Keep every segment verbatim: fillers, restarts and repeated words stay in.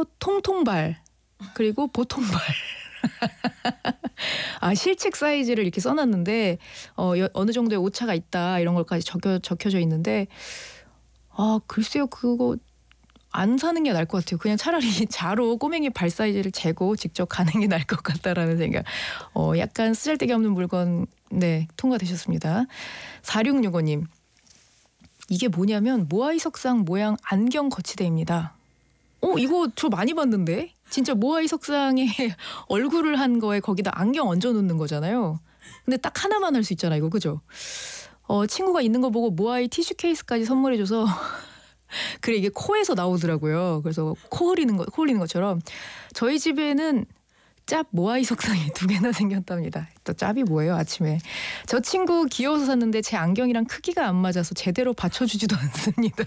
중에서 통통발 그리고 보통발. 아, 실책 사이즈를 이렇게 써놨는데 어, 여, 어느 정도의 오차가 있다 이런 걸까지 적혀, 적혀져 있는데 아 글쎄요 그거 안 사는 게 나을 것 같아요. 그냥 차라리 자로 꼬맹이 발 사이즈를 재고 직접 가는 게 나을 것 같다라는 생각. 어, 약간 쓰잘데기 없는 물건 네 통과되셨습니다. 사육육오 님. 이게 뭐냐면 모아이 석상 모양 안경 거치대입니다. 어 이거 저 많이 봤는데 진짜 모아이 석상에 얼굴을 한 거에 거기다 안경 얹어 놓는 거잖아요. 근데 딱 하나만 할 수 있잖아 이거 그죠? 어 친구가 있는 거 보고 모아이 티슈 케이스까지 선물해줘서 그래 이게 코에서 나오더라고요. 그래서 코 흘리는 거, 코 흘리는 것처럼 저희 집에는 짭 모아이 석상이 두 개나 생겼답니다. 또 짭이 뭐예요 아침에. 저 친구 귀여워서 샀는데 제 안경이랑 크기가 안 맞아서 제대로 받쳐주지도 않습니다.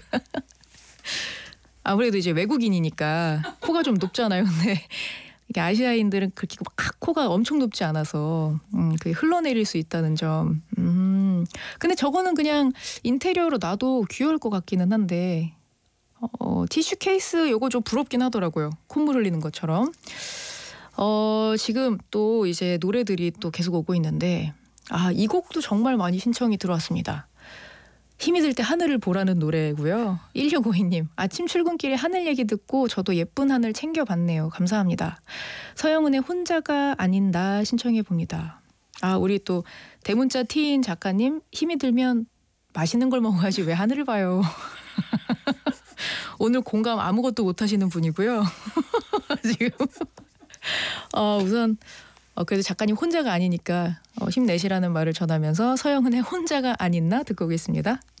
아무래도 이제 외국인이니까 코가 좀 높잖아요. 근데 이게 아시아인들은 그렇게 막 코가 엄청 높지 않아서 음, 그게 흘러내릴 수 있다는 점. 음. 근데 저거는 그냥 인테리어로 놔도 귀여울 것 같기는 한데 어, 티슈 케이스 요거 좀 부럽긴 하더라고요. 콧물 흘리는 것처럼. 어, 지금 또 이제 노래들이 또 계속 오고 있는데 아, 이 곡도 정말 많이 신청이 들어왔습니다. 힘이 들 때 하늘을 보라는 노래고요. 일육오이 님. 아침 출근길에 하늘 얘기 듣고 저도 예쁜 하늘 챙겨봤네요. 감사합니다. 서영은의 혼자가 아닌 나 신청해 봅니다. 아, 우리 또 대문자 티인 작가님 힘이 들면 맛있는 걸 먹어야지 왜 하늘을 봐요. 오늘 공감 아무것도 못하시는 분이고요. 지금 어, 우선 어, 그래도 작가님 혼자가 아니니까 어, 힘내시라는 말을 전하면서 서영은의 혼자가 아닌 나 듣고 오겠습니다.